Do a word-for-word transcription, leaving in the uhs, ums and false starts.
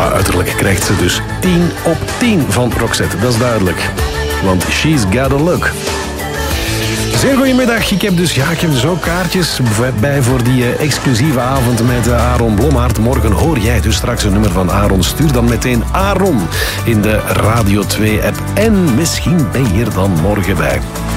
qua uiterlijk krijgt ze dus tien op tien van Roxette. Dat is duidelijk. Want she's got a look. Zeer goedemiddag. Ik heb dus, ja, ik heb dus ook kaartjes bij voor die uh, exclusieve avond met uh, Aaron Blommaert. Morgen hoor jij dus straks een nummer van Aaron. Stuur dan meteen Aaron in de Radio twee app. En misschien ben je er dan morgen bij.